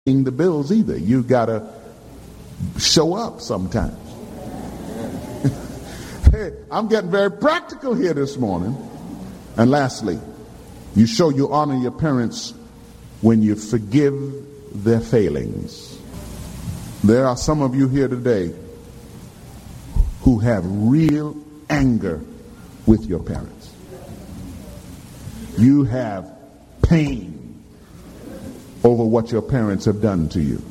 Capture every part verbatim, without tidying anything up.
paying the bills either. You got to show up sometimes. Hey, I'm getting very practical here this morning. And lastly, you show you honor your parents when you forgive their failings. There are some of you here today who have real anger with your parents. You have pain over what your parents have done to you.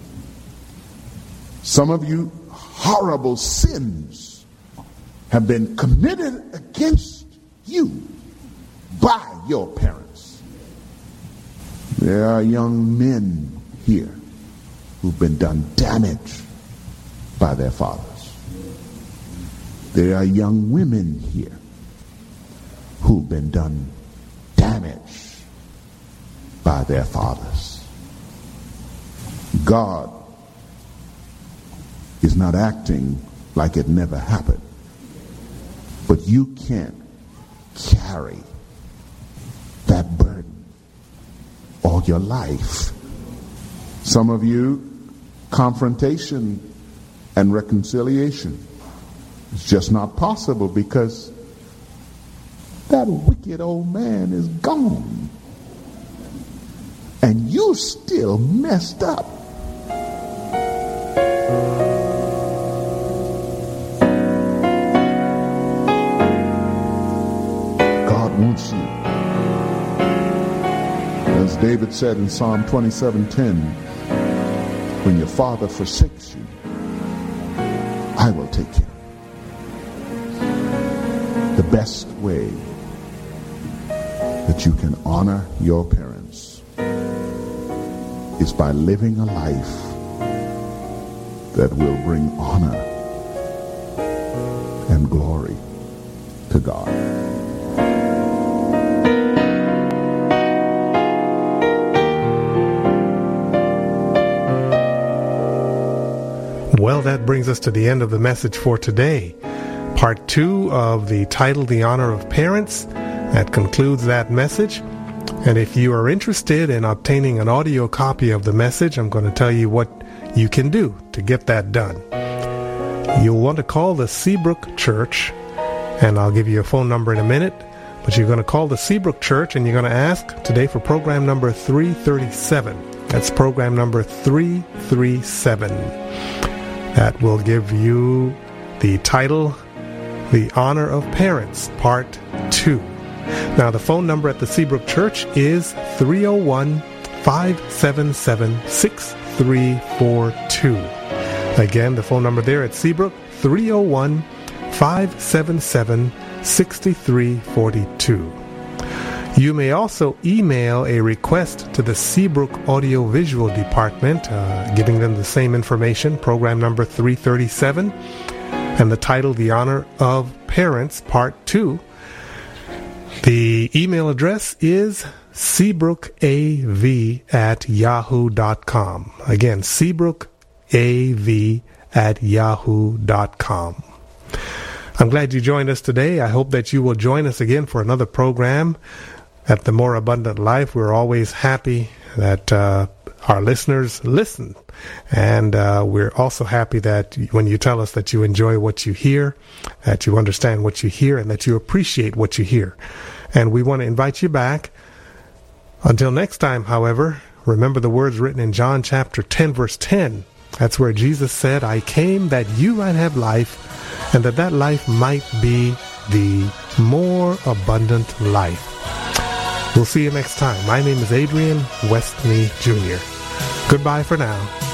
Some of you, horrible sins have been committed against you by your parents. There are young men here who've been done damage by their fathers. There are young women here who've been done damage by their fathers. God is not acting like it never happened. But you can't carry that burden all your life. Some of you, confrontation and reconciliation is just not possible because that wicked old man is gone. And you still messed up. Wants you. As David said in Psalm twenty-seven ten, when your father forsakes you, I will take him. The best way that you can honor your parents is by living a life that will bring honor and glory to God. Well, that brings us to the end of the message for today. Part two of the title, The Honor of Parents. That concludes that message. And if you are interested in obtaining an audio copy of the message, I'm going to tell you what you can do to get that done. You'll want to call the Seabrook Church, and I'll give you a phone number in a minute. But you're going to call the Seabrook Church, and you're going to ask today for program number three thirty-seven. That's program number three thirty-seven. That will give you the title, The Honor of Parents, Part two. Now, the phone number at the Seabrook Church is three oh one, five seven seven, six three four two. Again, the phone number there at Seabrook, three oh one, five seven seven, six three four two. You may also email a request to the Seabrook Audiovisual Department, uh, giving them the same information, program number three thirty-seven, and the title, The Honor of Parents, Part two. The email address is seabrookav at yahoo dot com. Again, seabrookav at yahoo dot com. I'm glad you joined us today. I hope that you will join us again for another program. At The More Abundant Life, we're always happy that uh, our listeners listen. And uh, we're also happy that when you tell us that you enjoy what you hear, that you understand what you hear, and that you appreciate what you hear. And we want to invite you back. Until next time, however, remember the words written in John chapter ten, verse ten. That's where Jesus said, I came that you might have life, and that that life might be the more abundant life. We'll see you next time. My name is Adrian Westney Junior Goodbye for now.